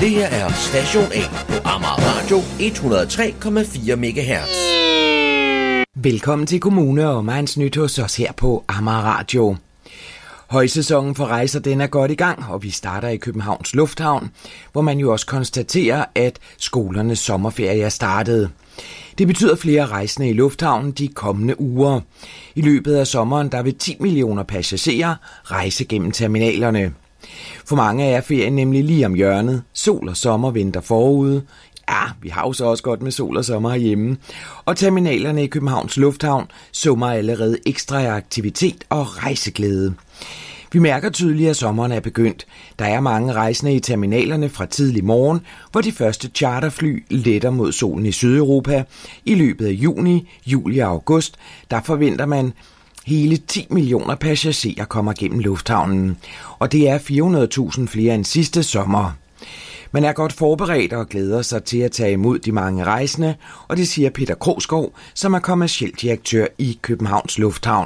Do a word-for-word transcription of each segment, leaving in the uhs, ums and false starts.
Det her er Station A på Amager Radio et hundrede og tre komma fire megahertz. Velkommen til Kommune og Mainz Nyt hos os her på Amager Radio. Højsæsonen for rejser den er godt i gang, og vi starter i Københavns Lufthavn, hvor man jo også konstaterer, at skolernes sommerferie er startet. Det betyder flere rejsende i lufthavnen de kommende uger. I løbet af sommeren der vil ti millioner passagerer rejse gennem terminalerne. For mange er ferien nemlig lige om hjørnet. Sol og sommer venter forude. Ja, vi har jo så også godt med sol og sommer herhjemme. Og terminalerne i Københavns Lufthavn summer allerede ekstra aktivitet og rejseglæde. Vi mærker tydeligt, at sommeren er begyndt. Der er mange rejsende i terminalerne fra tidlig morgen, hvor de første charterfly letter mod solen i Sydeuropa. I løbet af juni, juli og august, der forventer man hele ti millioner passagerer kommer gennem lufthavnen. Og det er fire hundrede tusind flere end sidste sommer. Man er godt forberedt og glæder sig til at tage imod de mange rejsende, og det siger Peter Krogsgaard, som er kommerciel direktør i Københavns Lufthavn.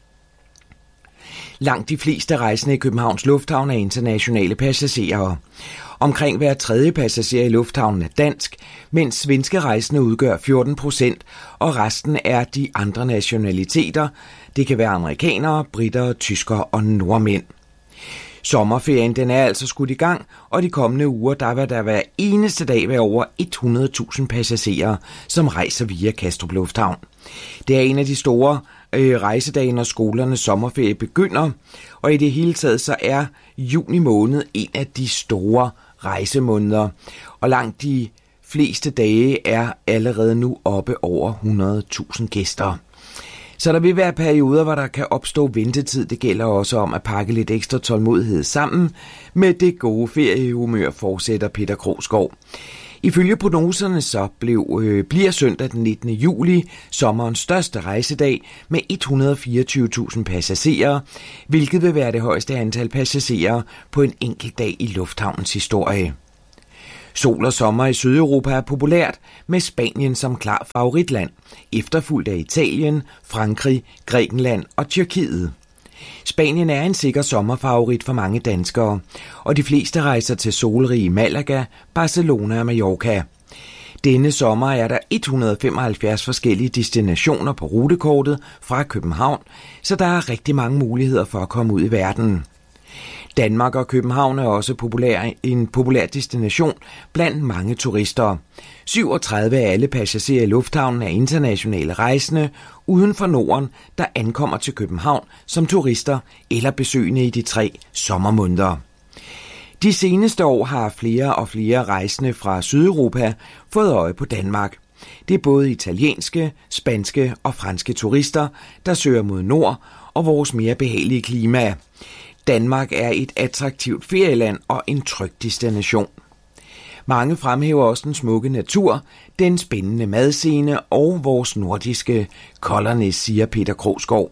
Langt de fleste rejsende i Københavns Lufthavn er internationale passagerer. Omkring hver tredje passager i lufthavnen er dansk, mens svenske rejsende udgør fjorten procent, og resten er de andre nationaliteter. Det kan være amerikanere, britter, tyskere og nordmænd. Sommerferien den er altså skudt i gang, og de kommende uger der vil der hver eneste dag være over hundrede tusind passagerer, som rejser via Kastrup Lufthavn. Det er en af de store øh, rejsedage, når skolernes sommerferie begynder, og i det hele taget så er juni måned en af de store rejsemåneder, og langt de fleste dage er allerede nu oppe over hundrede tusind gæster. Så der vil være perioder, hvor der kan opstå ventetid. Det gælder også om at pakke lidt ekstra tålmodighed sammen med det gode feriehumør, fortsætter Peter Krogsgaard. Ifølge prognoserne så blev, øh, bliver søndag den nittende juli sommerens største rejsedag med et hundrede og fireogtyve tusind passagerer, hvilket vil være det højeste antal passagerer på en enkelt dag i lufthavnens historie. Sol og sommer i Sydeuropa er populært, med Spanien som klar favoritland, efterfulgt af Italien, Frankrig, Grækenland og Tyrkiet. Spanien er en sikker sommerfavorit for mange danskere, og de fleste rejser til solrige Malaga, Barcelona og Mallorca. Denne sommer er der et hundrede og femoghalvfjerds forskellige destinationer på rutekortet fra København, så der er rigtig mange muligheder for at komme ud i verden. Danmark og København er også populær, en populær destination blandt mange turister. syvogtredive af alle passagerer i lufthavnen er internationale rejsende uden for Norden, der ankommer til København som turister eller besøgende i de tre sommermåneder. De seneste år har flere og flere rejsende fra Sydeuropa fået øje på Danmark. Det er både italienske, spanske og franske turister, der søger mod nord og vores mere behagelige klima. Danmark er et attraktivt ferieland og en tryg destination. Mange fremhæver også den smukke natur, den spændende madscene og vores nordiske Kollernæs, siger Peter Krogsgaard.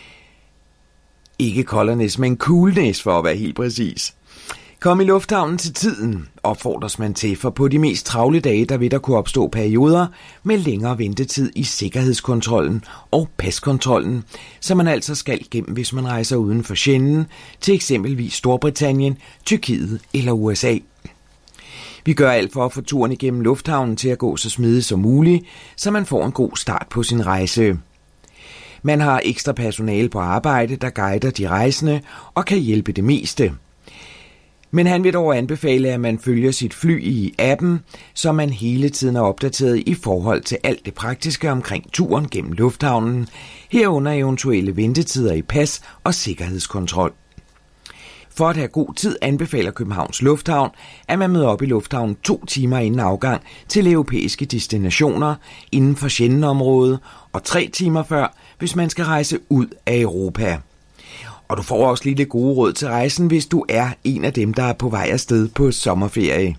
Ikke Kollernæs, men Coolnæs for at være helt præcis. Kom i lufthavnen til tiden, opfordres man til, for på de mest travle dage, der vil der kunne opstå perioder med længere ventetid i sikkerhedskontrollen og paskontrollen, som man altså skal igennem, hvis man rejser uden for Schengen til eksempelvis Storbritannien, Tyrkiet eller U S A. Vi gør alt for at få turen igennem lufthavnen til at gå så smidigt som muligt, så man får en god start på sin rejse. Man har ekstra personale på arbejde, der guider de rejsende og kan hjælpe det meste. Men han vil dog anbefale, at man følger sit fly i appen, så man hele tiden er opdateret i forhold til alt det praktiske omkring turen gennem lufthavnen, herunder eventuelle ventetider i pas og sikkerhedskontrol. For at have god tid anbefaler Københavns Lufthavn, at man møder op i lufthavnen to timer inden afgang til europæiske destinationer inden for Schengen-området og tre timer før, hvis man skal rejse ud af Europa. Og du får også lidt gode råd til rejsen, hvis du er en af dem, der er på vej afsted på sommerferie.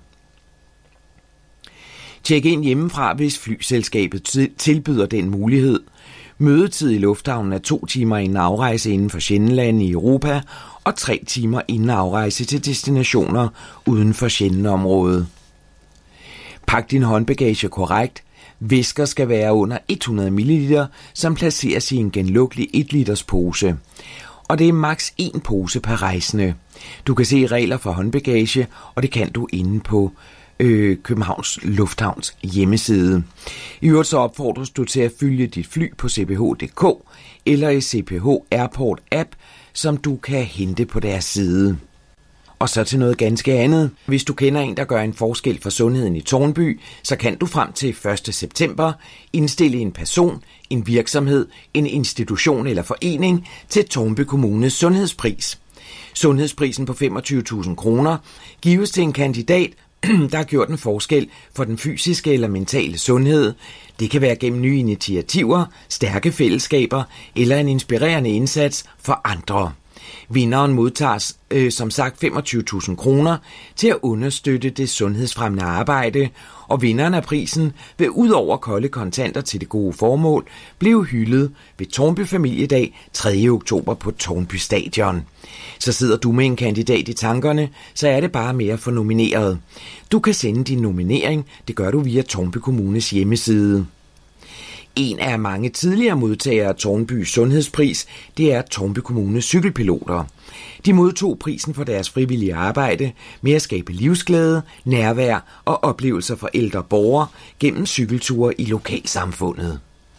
Tjek ind hjemmefra, hvis flyselskabet tilbyder den mulighed. Mødetid i lufthavnen er to timer inden afrejse inden for Schengenlande i Europa, og tre timer inden afrejse til destinationer uden for Schengen-området. Pak din håndbagage korrekt. Væsker skal være under hundrede milliliter, som placeres i en genlukkelig et liters pose. og det er maks en pose per rejsende. Du kan se regler for håndbagage, og det kan du inde på øh, Københavns Lufthavns hjemmeside. I øvrigt så opfordres du til at følge dit fly på c p h punktum d k eller i C P H Airport app, som du kan hente på deres side. Og så til noget ganske andet. Hvis du kender en, der gør en forskel for sundheden i Tårnby, så kan du frem til første september indstille en person, en virksomhed, en institution eller forening til Tårnby Kommunes sundhedspris. Sundhedsprisen på femogtyve tusind kroner gives til en kandidat, der har gjort en forskel for den fysiske eller mentale sundhed. Det kan være gennem nye initiativer, stærke fællesskaber eller en inspirerende indsats for andre. Vinderen modtager øh, som sagt femogtyve tusind kroner til at understøtte det sundhedsfremmende arbejde, og vinderen af prisen vil ud over kolde kontanter til det gode formål blive hyldet ved Tårnby Familiedag tredje oktober på Tårnby Stadion. Så sidder du med en kandidat i tankerne, så er det bare mere for nomineret. Du kan sende din nominering, det gør du via Tårnby Kommunes hjemmeside. En af mange tidligere modtagere af Tårnbys sundhedspris, det er Tårnby Kommunes cykelpiloter. De modtog prisen for deres frivillige arbejde med at skabe livsglæde, nærvær og oplevelser for ældre borgere gennem cykelture i lokalsamfundet.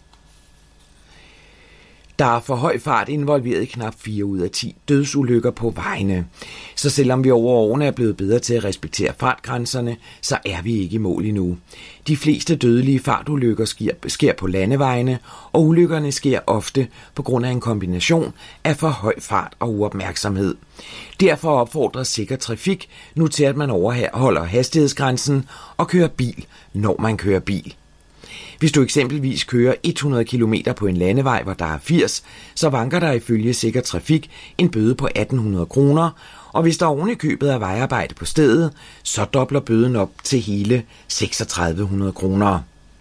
Der er for høj fart involveret i knap fire ud af ti dødsulykker på vejene. Så selvom vi over årene er blevet bedre til at respektere fartgrænserne, så er vi ikke i mål endnu. De fleste dødelige fartulykker sker, sker på landevejene, og ulykkerne sker ofte på grund af en kombination af for høj fart og uopmærksomhed. Derfor opfordres Sikker Trafik nu til, at man overholder hastighedsgrænsen og kører bil, når man kører bil. Hvis du eksempelvis kører hundrede kilometer på en landevej, hvor der er firs, så vanker der ifølge Sikker Trafik en bøde på atten hundrede kroner, og hvis der oven i købet er vejarbejde på stedet, så dobler bøden op til hele seksogtredive hundrede kroner.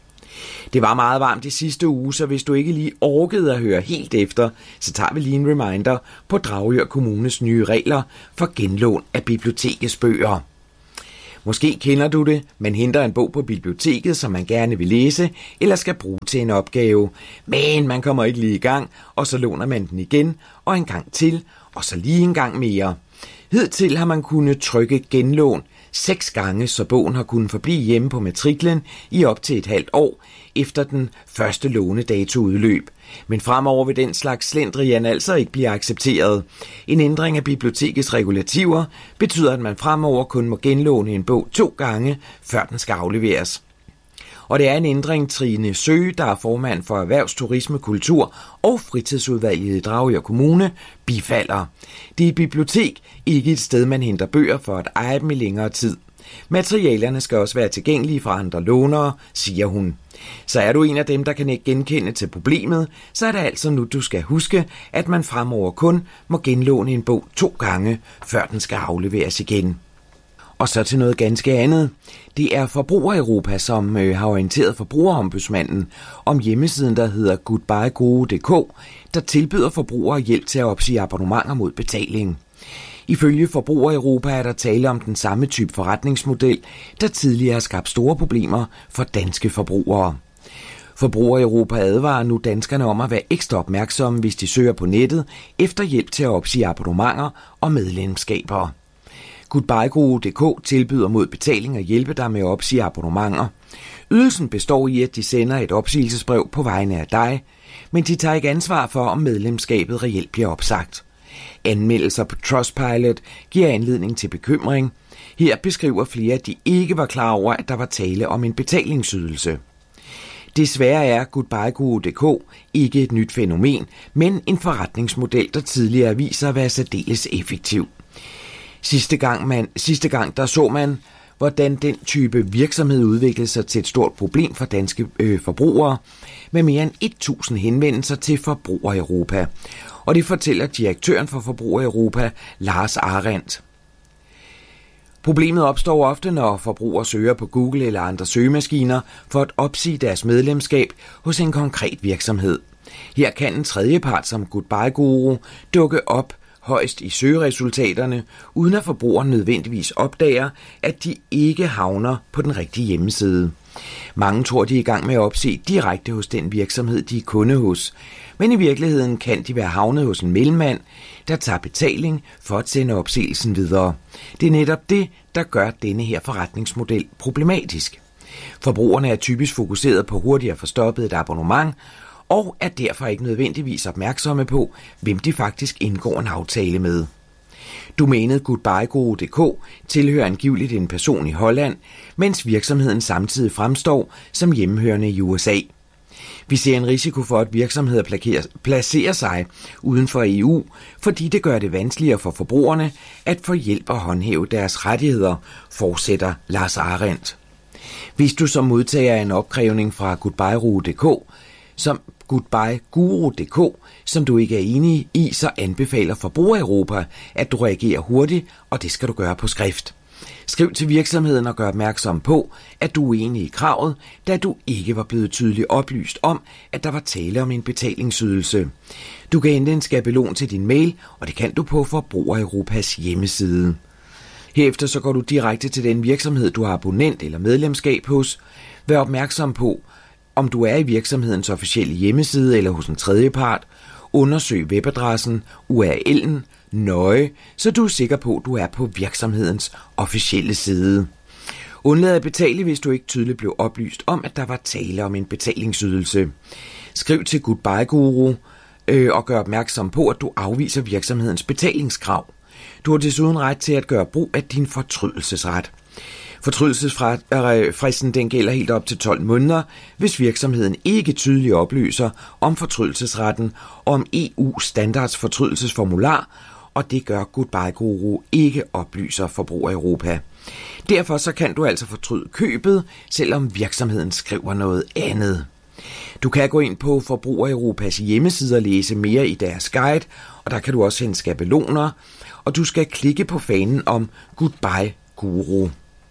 Det var meget varmt i sidste uge, så hvis du ikke lige orkede at høre helt efter, så tager vi lige en reminder på Dragør Kommunes nye regler for genlån af bibliotekets bøger. Måske kender du det, man henter en bog på biblioteket, som man gerne vil læse, eller skal bruge til en opgave. Men man kommer ikke lige i gang, og så låner man den igen, og en gang til, og så lige en gang mere. Hidtil har man kunnet trykke genlån seks gange, så bogen har kunnet forblive hjemme på matriklen i op til et halvt år, efter den første lånedato udløb. Men fremover vil den slags slendrian altså ikke blive accepteret. En ændring af bibliotekets regulativer betyder, at man fremover kun må genlåne en bog to gange, før den skal afleveres. Og det er en ændring, Trine Søge, der er formand for Erhvervs-, Turisme-, Kultur- og Fritidsudvalget i Dragør Kommune, bifalder. Det er et bibliotek, ikke et sted, man henter bøger for at eje dem i længere tid. Materialerne skal også være tilgængelige for andre lånere, siger hun. Så er du en af dem, der kan ikke genkende til problemet, så er det altså nu, du skal huske, at man fremover kun må genlåne en bog to gange, før den skal afleveres igen. Og så til noget ganske andet. Det er Forbruger Europa, som øh, har orienteret Forbrugerombudsmanden om hjemmesiden, der hedder goodbyegode punktum d k, der tilbyder forbrugere hjælp til at opsige abonnementer mod betaling. Ifølge Forbruger Europa er der tale om den samme type forretningsmodel, der tidligere har skabt store problemer for danske forbrugere. Forbruger Europa advarer nu danskerne om at være ekstra opmærksomme, hvis de søger på nettet efter hjælp til at opsige abonnementer og medlemskaber. goodbyegode punktum d k tilbyder mod betaling og hjælpe dig med at opsige abonnementer. Ydelsen består i, at de sender et opsigelsesbrev på vegne af dig, men de tager ikke ansvar for, om medlemskabet reelt bliver opsagt. Anmeldelser på Trustpilot giver anledning til bekymring. Her beskriver flere, at de ikke var klar over, at der var tale om en betalingsydelse. Desværre er goodbyegode punktum d k ikke et nyt fænomen, men en forretningsmodel, der tidligere viser at være særdeles effektiv. Sidste gang, man, sidste gang der så man, hvordan den type virksomhed udviklede sig til et stort problem for danske øh, forbrugere, med mere end tusind henvendelser til Forbruger Europa. Og det fortæller direktøren for Forbruger Europa, Lars Arendt. Problemet opstår ofte, når forbrugere søger på Google eller andre søgemaskiner for at opsige deres medlemskab hos en konkret virksomhed. Her kan en tredjepart som goodbyeguru dukke op højst i søgeresultaterne, uden at forbrugeren nødvendigvis opdager, at de ikke havner på den rigtige hjemmeside. Mange tror, de er i gang med at opse direkte hos den virksomhed, de er kunde hos. Men i virkeligheden kan de være havnet hos en mellemmand, der tager betaling for at sende opsigelsen videre. Det er netop det, der gør denne her forretningsmodel problematisk. Forbrugerne er typisk fokuseret på hurtigt at få stoppet et abonnement, og er derfor ikke nødvendigvis opmærksomme på, hvem de faktisk indgår en aftale med. Domænet goodbyeguru punktum d k tilhører angiveligt en person i Holland, mens virksomheden samtidig fremstår som hjemmehørende i U S A. Vi ser en risiko for, at virksomheder placerer sig uden for E U, fordi det gør det vanskeligere for forbrugerne at få hjælp og håndhæve deres rettigheder, fortsætter Lars Arendt. Hvis du som modtager en opkrævning fra goodbyeguru punktum d k, som goodbyeguru punktum d k, som du ikke er enig i, så anbefaler Forbruger Europa, at du reagerer hurtigt, og det skal du gøre på skrift. Skriv til virksomheden og gør opmærksom på, at du er enig i kravet, da du ikke var blevet tydeligt oplyst om, at der var tale om en betalingsydelse. Du kan hente en skabelon til din mail, og det kan du på Forbruger Europas hjemmeside. Herefter så går du direkte til den virksomhed, du har abonnent eller medlemskab hos. Vær opmærksom på, om du er i virksomhedens officielle hjemmeside eller hos en tredjepart. Undersøg webadressen, U R L'en, nøje, så du er sikker på, at du er på virksomhedens officielle side. Undlad at betale, hvis du ikke tydeligt blev oplyst om, at der var tale om en betalingsydelse. Skriv til Goodbyeguru øh, og gør opmærksom på, at du afviser virksomhedens betalingskrav. Du har desuden ret til at gøre brug af din fortrydelsesret. Fortrydelsesfristen den gælder helt op til tolv måneder, hvis virksomheden ikke tydeligt oplyser om fortrydelsesretten og om E U standards fortrydelsesformular, og det gør Goodbyeguru ikke, oplyser Forbruger Europa. Derfor så kan du altså fortryde købet, selvom virksomheden skriver noget andet. Du kan gå ind på Forbruger Europas hjemmeside og læse mere i deres guide, og der kan du også finde skabeloner, og du skal klikke på fanen om Goodbyeguru.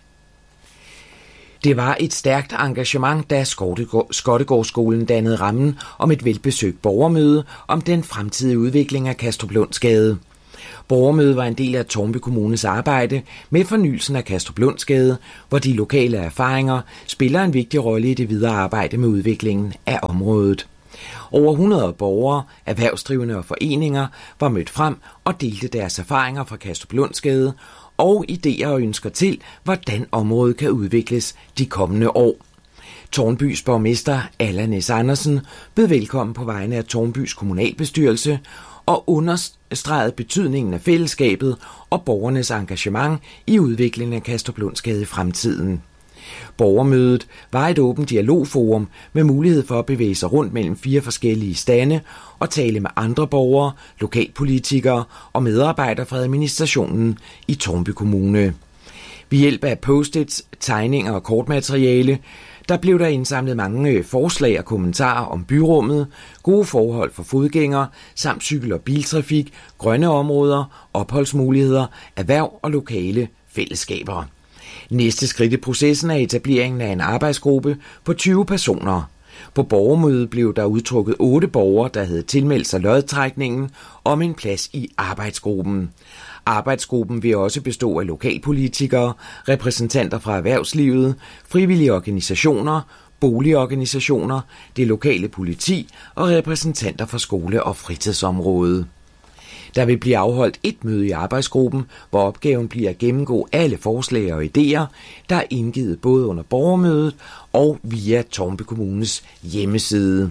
Det var et stærkt engagement, da Skottegårdsskolen dannede rammen om et velbesøgt borgermøde om den fremtidige udvikling af Kastruplundsgade. Borgermødet var en del af Tårnby Kommunes arbejde med fornyelsen af Kastruplundsgade, hvor de lokale erfaringer spiller en vigtig rolle i det videre arbejde med udviklingen af området. Over hundrede borgere, erhvervsdrivende og foreninger var mødt frem og delte deres erfaringer fra Kastruplundsgade og idéer og ønsker til, hvordan området kan udvikles de kommende år. Tårnbys borgmester Allan S. Andersen bød velkommen på vegne af Tårnbys kommunalbestyrelse og understregede betydningen af fællesskabet og borgernes engagement i udviklingen af Kastruplundsgade i fremtiden. Borgermødet var et åbent dialogforum med mulighed for at bevæge sig rundt mellem fire forskellige stande og tale med andre borgere, lokalpolitikere og medarbejdere fra administrationen i Tårnby Kommune. Ved hjælp af post-its, tegninger og kortmateriale, der blev der indsamlet mange forslag og kommentarer om byrummet, gode forhold for fodgængere, samt cykel- og biltrafik, grønne områder, opholdsmuligheder, erhverv og lokale fællesskaber. Næste skridt i processen er etableringen af en arbejdsgruppe på tyve personer. På borgermødet blev der udtrukket otte borgere, der havde tilmeldt sig lodtrækningen om en plads i arbejdsgruppen. Arbejdsgruppen vil også bestå af lokalpolitikere, repræsentanter fra erhvervslivet, frivillige organisationer, boligorganisationer, det lokale politi og repræsentanter fra skole- og fritidsområdet. Der vil blive afholdt et møde i arbejdsgruppen, hvor opgaven bliver at gennemgå alle forslag og idéer, der er indgivet både under borgermødet og via Tårnby Kommunes hjemmeside.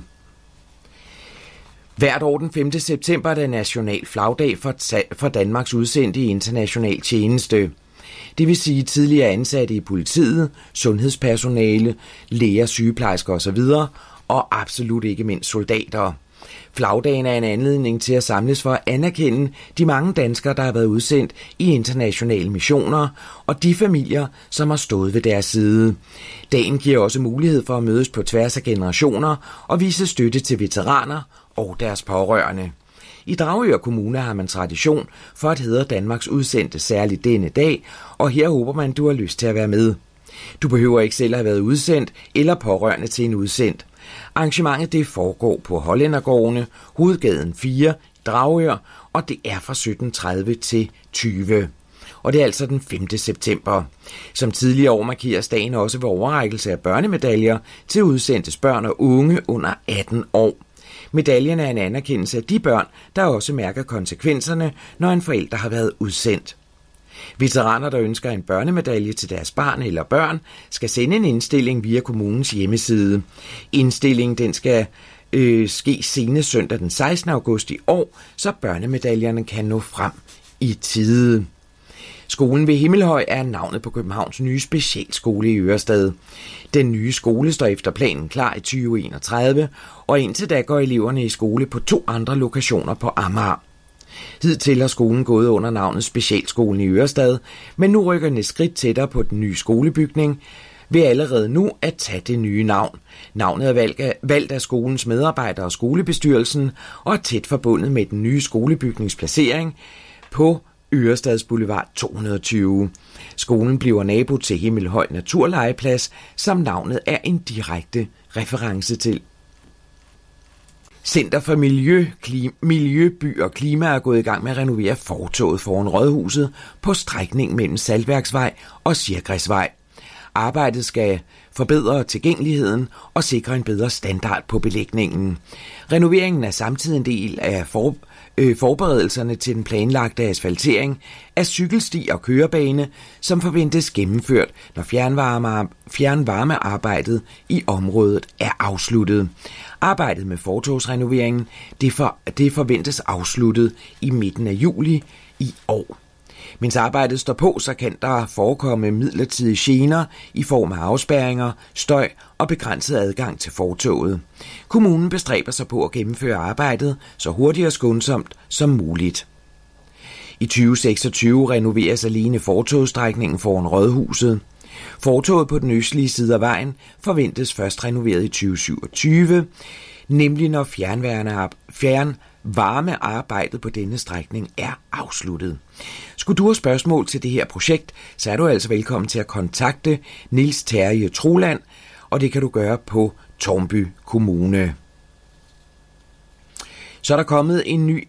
Hvert år den femte september er det national flagdag for, for Danmarks udsendte i international tjeneste. Det vil sige tidligere ansatte i politiet, sundhedspersonale, læger, sygeplejersker osv., og absolut ikke mindst soldater. Flagdagen er en anledning til at samles for at anerkende de mange danskere, der har været udsendt i internationale missioner, og de familier, som har stået ved deres side. Dagen giver også mulighed for at mødes på tværs af generationer og vise støtte til veteraner og deres pårørende. I Dragør Kommune har man tradition for at hedre Danmarks udsendte særligt denne dag, og her håber man, du har lyst til at være med. Du behøver ikke selv at have været udsendt eller pårørende til en udsendt. Arrangementet det foregår på Hollændergårdene, Hovedgaden fire i Dragør, og det er fra sytten tredive til tyve. og det er altså den femte september. Som tidligere år markeres dagen også ved overrækkelse af børnemedaljer til udsendtes børn og unge under atten år. Medaljen er en anerkendelse af de børn, der også mærker konsekvenserne, når en forælder har været udsendt. Veteraner, der ønsker en børnemedalje til deres barn eller børn, skal sende en indstilling via kommunens hjemmeside. Indstillingen den skal øh, ske senest søndag den sekstende august i år, så børnemedaljerne kan nå frem i tide. Skolen ved Himmelhøj er navnet på Københavns nye specialskole i Ørestad. Den nye skole står efter planen klar i tyve enogtredive, og indtil da går eleverne i skole på to andre lokationer på Amager. Hidtil har skolen gået under navnet Specialskolen i Ørestad, men nu rykker den et skridt tættere på den nye skolebygning ved allerede nu at tage det nye navn. Navnet er valgt af skolens medarbejdere og skolebestyrelsen og er tæt forbundet med den nye skolebygningsplacering på Ørestads Boulevard to hundrede og tyve. Skolen bliver nabo til Himmelhøj Naturlegeplads, som navnet er en direkte reference til. Center for Miljø, Klim, Miljø, By og Klima er gået i gang med at renovere fortovet foran Rådhuset på strækningen mellem Saltværksvej og Sirgræsvej. Arbejdet skal forbedre tilgængeligheden og sikre en bedre standard på belægningen. Renoveringen er samtidig en del af for, øh, forberedelserne til den planlagte asfaltering af cykelsti og kørebane, som forventes gennemført, når fjernvarme, fjernvarmearbejdet i området er afsluttet. Arbejdet med fortogsrenoveringen det, for, det forventes afsluttet i midten af juli i år. Mens arbejdet står på, så kan der forekomme midlertidige gener i form af afspærringer, støj og begrænset adgang til fortoget. Kommunen bestræber sig på at gennemføre arbejdet så hurtigt og skånsomt som muligt. I tyve seksogtyve renoveres alene fortogsstrækningen foran Rådhuset. Fortoget på den østlige side af vejen forventes først renoveret i tyve syvogtyve, nemlig når fjernvarmearbejdet på denne strækning er afsluttet. Skulle du have spørgsmål til det her projekt, så er du altså velkommen til at kontakte Niels Terje Troland, og det kan du gøre på Tårnby Kommune. Så er der kommet en ny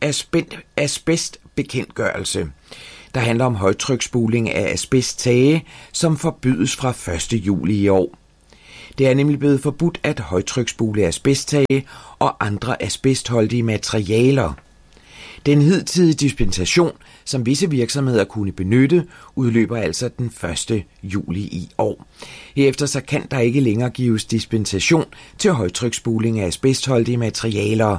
asbestbekendtgørelse, der handler om højtryksspuling af asbesttage, som forbydes fra første juli i år. Det er nemlig blevet forbudt at højtryksspule asbesttage og andre asbestholdige materialer. Den hidtidige dispensation, som visse virksomheder kunne benytte, udløber altså den første juli i år. Herefter så kan der ikke længere gives dispensation til højtryksspuling af asbestholdige materialer.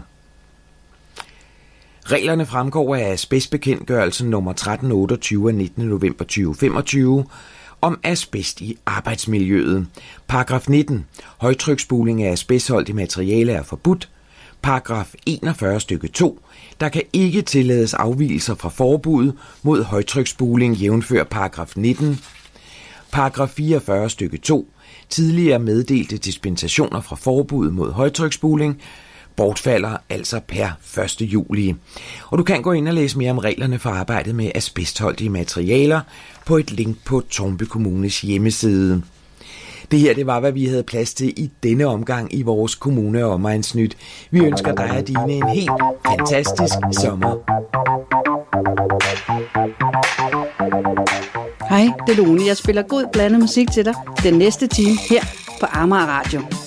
Reglerne fremgår af asbestbekendtgørelsen nummer tretten otteogtyve af nittende november tyve femogtyve om asbest i arbejdsmiljøet. Paragraf nitten. Højtryksspuling af asbestholdige materiale er forbudt. Paragraf enogfyrre stykke to. Der kan ikke tillades afvigelser fra forbuddet mod højtryksspuling jævnfør paragraf nitten. Paragraf fireogfyrre stykke to. Tidligere meddelte dispensationer fra forbuddet mod højtryksspuling bortfalder altså per første juli. Og du kan gå ind og læse mere om reglerne for arbejdet med asbestholdige materialer på et link på Tårnby Kommunes hjemmeside. Det her, det var, hvad vi havde plads til i denne omgang i vores kommune- og omegnsnyt. Vi ønsker dig og dine en helt fantastisk sommer. Hej, det er Lone. Jeg spiller god blandet musik til dig den næste time her på Amager Radio.